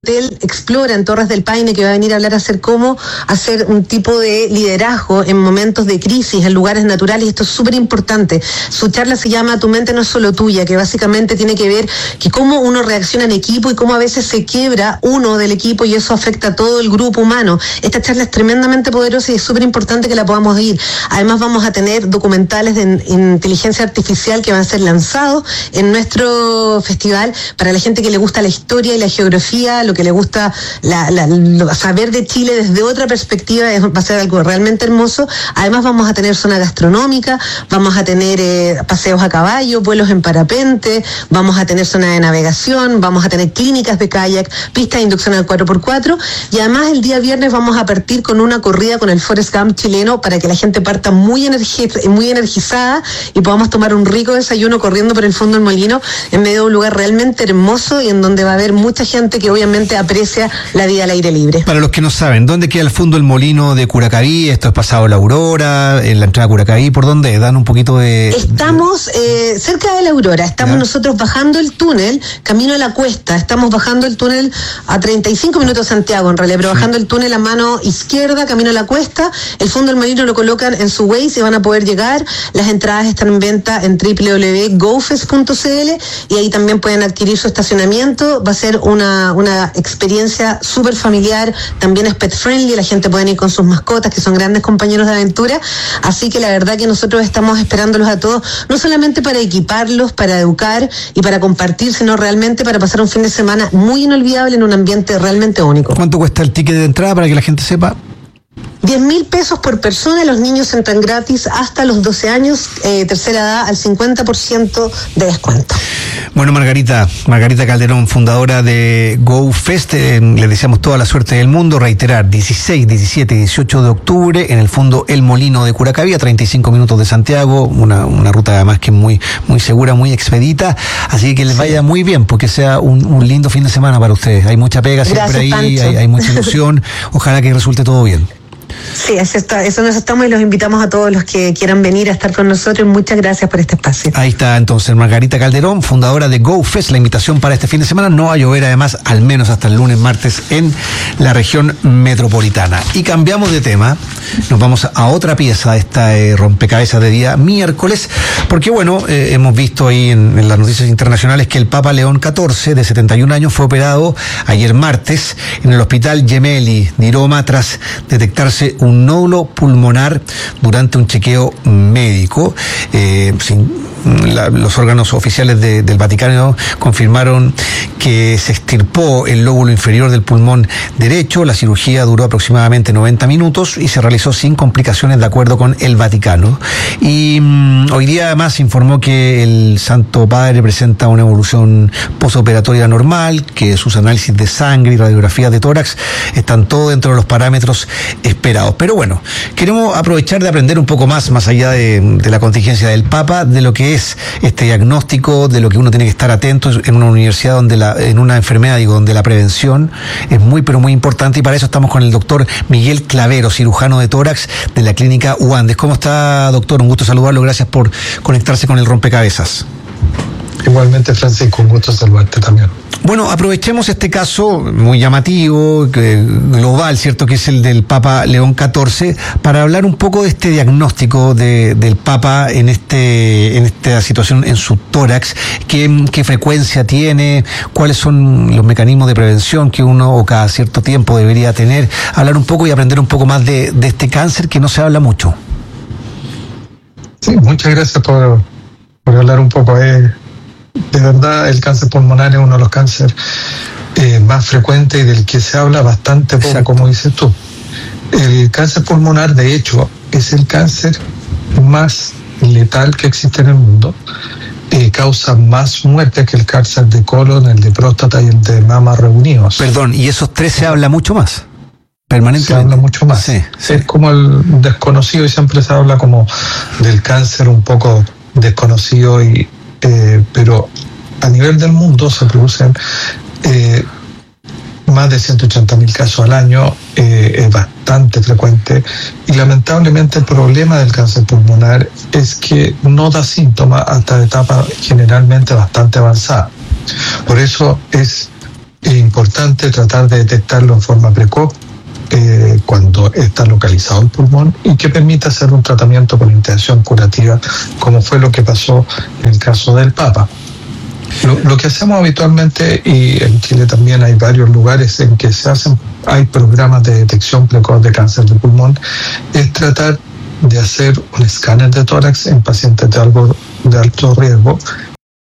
Hotel Explora en Torres del Paine, que va a venir a hablar hacer cómo hacer un tipo de liderazgo en momentos de crisis, en lugares naturales. Esto es súper importante. Su charla se llama Tu mente no es solo tuya, que básicamente tiene que ver que cómo uno reacciona en equipo y cómo a veces se quiebra uno del equipo y eso afecta a todo el grupo humano. Esta charla es tremendamente poderosa y es súper importante que la podamos ir. Además vamos a tener documentales de inteligencia artificial que van a ser lanzados en nuestro festival para la gente que le gusta la historia y la geografía, lo que le gusta saber de Chile desde otra perspectiva. Va a ser algo realmente hermoso. Además vamos a tener zona gastronómica, vamos a tener paseos a caballo, vuelos en parapente, vamos a tener zona de navegación, vamos a tener clínicas de kayak, pistas de inducción al 4x4 y además el día viernes vamos a partir con una corrida con el Forrest Gump chileno para que la gente parta muy energizada y podamos tomar un rico desayuno corriendo por el fondo del Molino en medio de un lugar realmente hermoso y en donde va a haber mucha gente que obviamente aprecia la vida al aire libre. Para los que no saben, ¿dónde queda el fondo del Molino de Curacaví? Esto es pasado la Aurora, en la entrada a Curacaví, ¿por dónde? Dan un poquito de... Estamos cerca de la Aurora, estamos nosotros bajando el túnel, camino a la cuesta, estamos bajando el túnel a 35 minutos de Santiago en realidad, pero bajando el túnel a mano izquierda, camino a la cuesta, el fondo del Molino lo colocan en su Waze y van a poder llegar. Las entradas están en venta en www.gofest.cl y ahí también pueden adquirir su estacionamiento. Va a ser una experiencia súper familiar, también es pet friendly, la gente puede ir con sus mascotas que son grandes compañeros de aventura, así que la verdad que nosotros estamos esperándolos a todos, no solamente para equiparlos, para educar y para compartir, sino realmente para pasar un fin de semana muy inolvidable en un ambiente realmente único. ¿Cuánto cuesta el ticket de entrada para que la gente sepa? 10.000 pesos por persona, los niños entran gratis hasta los 12 años, tercera edad al 50% de descuento. Bueno, Margarita Calderón, fundadora de GoFest, le deseamos toda la suerte del mundo. Reiterar, 16, 17 y 18 de octubre en el fondo El Molino de Curacaví, a 35 minutos de Santiago, una ruta además que es muy segura, muy expedita, así que les vaya muy bien, porque sea un lindo fin de semana para ustedes. Hay mucha pega siempre. Gracias, ahí, hay mucha ilusión, ojalá que resulte todo bien. Sí, eso nos estamos y los invitamos a todos los que quieran venir a estar con nosotros. Muchas gracias por este espacio. Ahí está entonces Margarita Calderón, fundadora de GoFest, la invitación para este fin de semana. No va a llover además, al menos hasta el lunes, martes en la región metropolitana. Y cambiamos de tema, nos vamos a otra pieza de esta rompecabezas de día miércoles, porque bueno, hemos visto ahí en las noticias internacionales que el Papa León XIV, de 71 años, fue operado ayer martes en el Hospital Gemelli de Roma tras detectarse un nódulo pulmonar durante un chequeo médico. Los órganos oficiales del Vaticano confirmaron que se extirpó el lóbulo inferior del pulmón derecho. La cirugía duró aproximadamente 90 minutos y se realizó sin complicaciones, de acuerdo con el Vaticano. Y hoy día además se informó que el Santo Padre presenta una evolución posoperatoria normal, que sus análisis de sangre y radiografías de tórax están todo dentro de los parámetros esperados. Pero bueno, queremos aprovechar de aprender un poco más allá de la contingencia del Papa, de lo que es este diagnóstico, de lo que uno tiene que estar atento en una universidad en una enfermedad, donde la prevención es muy importante, y para eso estamos con el doctor Miguel Clavero, cirujano de tórax de la clínica UANDES. ¿Cómo está, doctor? Un gusto saludarlo, gracias por conectarse con el rompecabezas. Igualmente, Francisco, un gusto saludarte también. Bueno, aprovechemos este caso muy llamativo, global, ¿cierto?, que es el del Papa León XIV, para hablar un poco de este diagnóstico del Papa en esta situación en su tórax. ¿Qué frecuencia tiene? ¿Cuáles son los mecanismos de prevención que uno o cada cierto tiempo debería tener? Hablar un poco y aprender un poco más de este cáncer que no se habla mucho. Sí, muchas gracias por hablar un poco. De verdad, el cáncer pulmonar es uno de los cánceres más frecuentes y del que se habla bastante poco. Exacto. Como dices tú. El cáncer pulmonar, de hecho, es el cáncer más letal que existe en el mundo. Causa más muertes que el cáncer de colon, el de próstata y el de mama reunidos. Perdón, ¿y esos tres se habla mucho más? Permanentemente. Se habla mucho más. Sí. Es como el desconocido, y siempre se habla como del cáncer un poco desconocido, pero a nivel del mundo se producen más de 180.000 casos al año, es bastante frecuente, y lamentablemente el problema del cáncer pulmonar es que no da síntomas hasta etapa generalmente bastante avanzada. Por eso es importante importante tratar de detectarlo en forma precoz cuando está localizado el pulmón y que permita hacer un tratamiento con intención curativa, como fue lo que pasó en el caso del Papa. Lo que hacemos habitualmente, y en Chile también hay varios lugares en que hay programas de detección precoz de cáncer de pulmón, es tratar de hacer un escáner de tórax en pacientes de alto riesgo